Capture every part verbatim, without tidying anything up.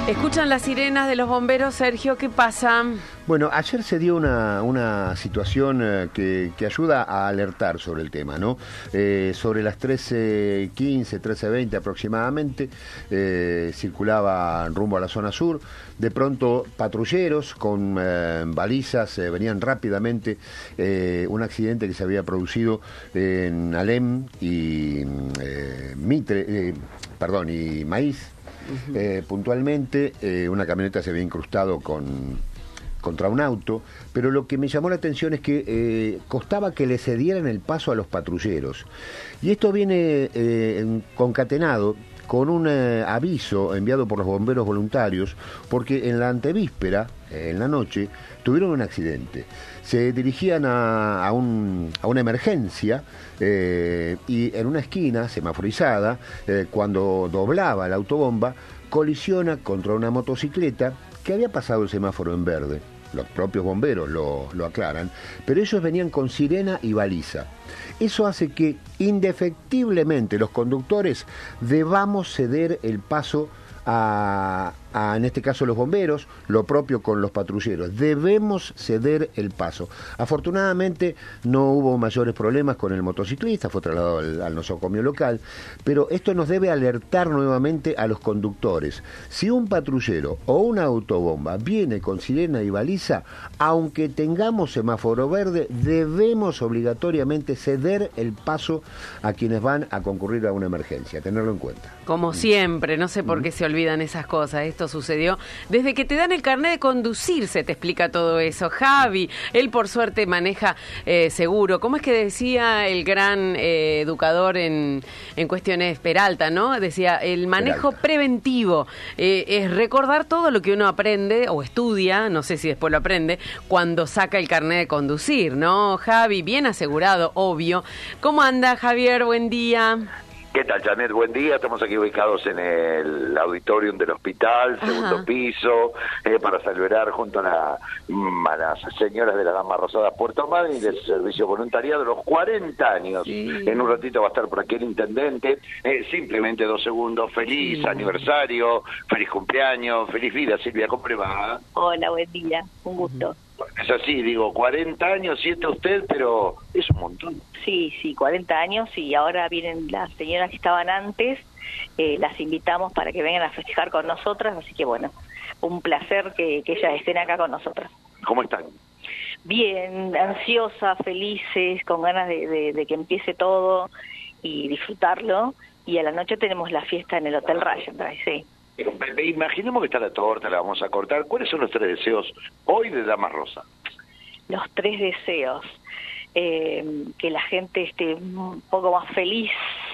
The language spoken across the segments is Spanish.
Escuchan las sirenas de los bomberos, Sergio, ¿qué pasa? Bueno, ayer se dio una, una situación eh, que, que ayuda a alertar sobre el tema, ¿no? Eh, sobre las trece quince, trece veinte aproximadamente, eh, circulaba rumbo a la zona sur. De pronto, patrulleros con eh, balizas eh, venían rápidamente. Eh, un accidente que se había producido en Alem y eh, Mitre, eh, perdón, y Maíz. Uh-huh. Eh, puntualmente, eh, una camioneta se había incrustado con, contra un auto, pero lo que me llamó la atención es que eh, costaba que le cedieran el paso a los patrulleros. Y esto viene eh, concatenado con un eh, aviso enviado por los bomberos voluntarios, porque en la antevíspera, eh, en la noche, tuvieron un accidente. Se dirigían a, a, un, a una emergencia eh, y en una esquina semaforizada, eh, cuando doblaba la autobomba, colisiona contra una motocicleta que había pasado el semáforo en verde. Los propios bomberos lo, lo aclaran, pero ellos venían con sirena y baliza. Eso hace que indefectiblemente los conductores debamos ceder el paso a, a, en este caso, los bomberos, lo propio con los patrulleros. Debemos ceder el paso. Afortunadamente no hubo mayores problemas con el motociclista, fue trasladado al, al nosocomio local, pero esto nos debe alertar nuevamente a los conductores. Si un patrullero o una autobomba viene con sirena y baliza, aunque tengamos semáforo verde, debemos obligatoriamente ceder el paso a quienes van a concurrir a una emergencia, tenerlo en cuenta. Como siempre, no sé por qué se olvidan esas cosas. Esto sucedió desde que te dan el carnet de conducir, se te explica todo eso. Javi, él por suerte maneja eh, seguro. ¿Cómo es que decía el gran eh, educador en, en cuestiones Peralta, ¿no? Decía, el manejo Peralta. preventivo eh, es recordar todo lo que uno aprende o estudia, no sé si después lo aprende, cuando saca el carnet de conducir, ¿no? Javi, bien asegurado, obvio. ¿Cómo anda, Javier? Buen día. ¿Qué tal, Janet? Buen día. Estamos aquí ubicados en el auditorium del hospital, segundo Ajá. piso, eh, para celebrar junto a, la, a las señoras de la Dama Rosada Puerto Madryn del servicio voluntariado los cuarenta años. Sí. En un ratito va a estar por aquí el intendente. Eh, simplemente dos segundos. Feliz sí. aniversario, feliz cumpleaños, feliz vida, Silvia. ¿Cómo le va? Hola, buen día. Un gusto. Es así, digo, cuarenta años, siete usted, pero es un montón. Sí, sí, cuarenta años y ahora vienen las señoras que estaban antes, eh, las invitamos para que vengan a festejar con nosotras, así que bueno, un placer que, que ellas estén acá con nosotras. ¿Cómo están? Bien, ansiosas, felices, con ganas de, de, de que empiece todo y disfrutarlo, y a la noche tenemos la fiesta en el Hotel Ryan, sí. Imaginemos que está la torta, la vamos a cortar. ¿Cuáles son los tres deseos hoy de Dama Rosa? Los tres deseos. Eh, que la gente esté un poco más feliz,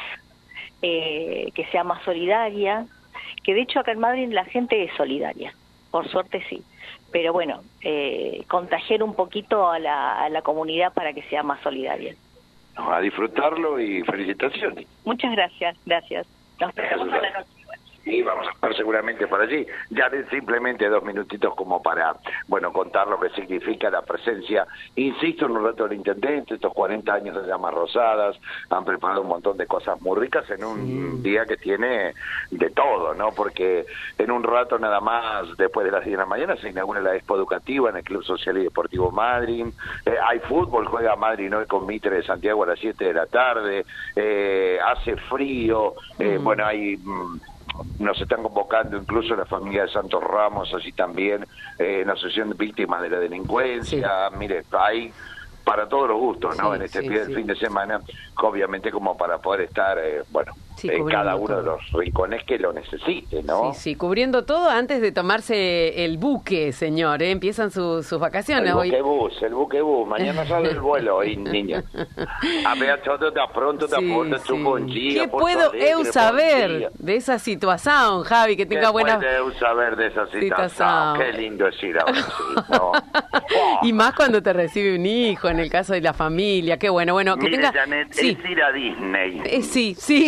eh, que sea más solidaria, que de hecho acá en Madrid la gente es solidaria, por suerte sí. Pero bueno, eh, contagiar un poquito a la, a la comunidad para que sea más solidaria. A disfrutarlo y felicitaciones. Muchas gracias, gracias. Nos esperamos a la noche. Sí, vamos a estar seguramente por allí. Ya de simplemente dos minutitos como para, bueno, contar lo que significa la presencia. Insisto, en un rato del intendente, estos cuarenta años de Llamas Rosadas, han preparado un montón de cosas muy ricas en un sí. día que tiene de todo, ¿no? Porque en un rato nada más, después de las diez de la mañana, se inaugura la Expo Educativa en el Club Social y Deportivo Madryn. Eh, hay fútbol, juega Madryn hoy con Mitre de Santiago a las siete de la tarde. Eh, hace frío, eh, mm. bueno, hay... Mm, nos están convocando incluso la familia de Santos Ramos, así también eh, en asociación de víctimas de la delincuencia. Sí. Mire, hay para todos los gustos, ¿no? Sí, en este sí, sí. fin de semana, obviamente como para poder estar, eh, bueno, sí, en cada uno todo. de los rincones que lo necesite, ¿no? Sí, sí, cubriendo todo antes de tomarse el buque, señor, ¿eh? Empiezan su, sus vacaciones. El hoy. buquebús, el buquebús, mañana sale el vuelo, hoy, niña. A ver, todo está pronto, está pronto, sí. un día. ¿Qué puedo eu saber de esa situación, Javi? Que tenga ¿Qué buena... puede eu saber de esa situación? situación? Qué lindo es ir ahora sí, ¿no? Oh. Y más cuando te recibe un hijo, en el caso de la familia, qué bueno, bueno, que Mire, tenga... Janet, sí. es ir a Disney. Eh, sí, sí, claro.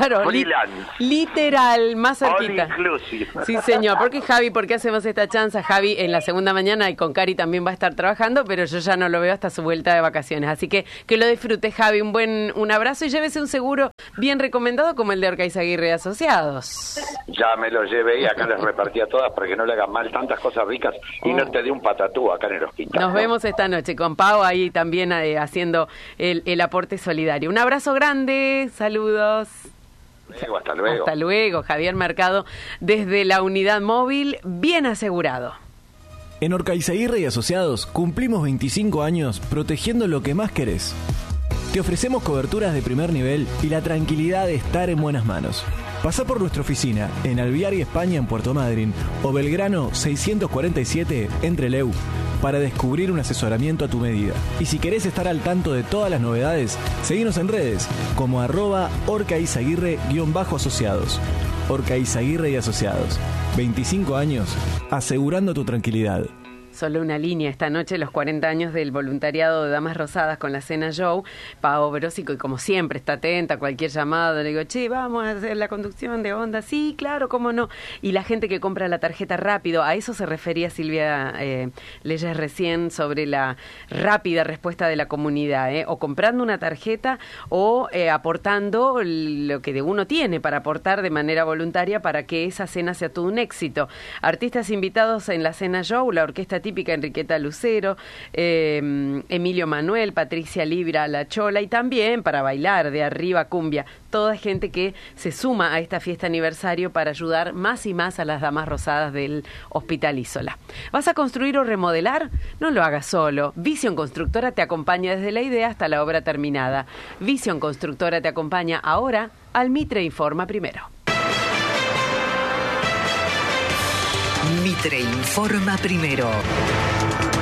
Claro, li- literal, más cerquita. All inclusive. Sí, señor. ¿Por qué, Javi? ¿Por qué hacemos esta chanza? Javi en la segunda mañana y con Cari también va a estar trabajando, pero yo ya no lo veo hasta su vuelta de vacaciones. Así que que lo disfrute, Javi. Un buen un abrazo y llévese un seguro bien recomendado como el de Orcaizaguirre y Asociados. Ya me lo llevé y acá les repartí a todas para que no le hagan mal tantas cosas ricas y no te dé un patatú acá en el hospital. Nos ¿no? vemos esta noche con Pau ahí también eh, haciendo el, el aporte solidario. Un abrazo grande, saludos. Luego, hasta luego. Hasta luego, Javier Mercado, desde la unidad móvil, bien asegurado. En Orcaizaguirre y Asociados cumplimos veinticinco años protegiendo lo que más querés. Te ofrecemos coberturas de primer nivel y la tranquilidad de estar en buenas manos. Pasá por nuestra oficina en Alviar y España en Puerto Madryn o Belgrano seiscientos cuarenta y siete en Trelew para descubrir un asesoramiento a tu medida. Y si querés estar al tanto de todas las novedades, seguinos en redes como arroba orcaizaguirre-asociados. Orcaizaguirre y Asociados. veinticinco años asegurando tu tranquilidad. Solo una línea esta noche, los cuarenta años del voluntariado de Damas Rosadas con la Cena Joe. Pau Verósico, y como siempre, está atenta a cualquier llamado. Le digo, che, vamos a hacer la conducción de onda. Sí, claro, cómo no. Y la gente que compra la tarjeta rápido, a eso se refería Silvia eh, Leyes recién sobre la rápida respuesta de la comunidad, ¿eh? O comprando una tarjeta o eh, aportando lo que de uno tiene para aportar de manera voluntaria para que esa cena sea todo un éxito. Artistas invitados en la Cena Joe, la orquesta típica Enriqueta Lucero, eh, Emilio Manuel, Patricia Libra, La Chola, y también para bailar de arriba cumbia, toda gente que se suma a esta fiesta aniversario para ayudar más y más a las Damas Rosadas del Hospital Isola. ¿Vas a construir o remodelar? No lo hagas solo. Vision Constructora te acompaña desde la idea hasta la obra terminada. Vision Constructora te acompaña ahora al Mitre Informa Primero. Mitre Informa Primero.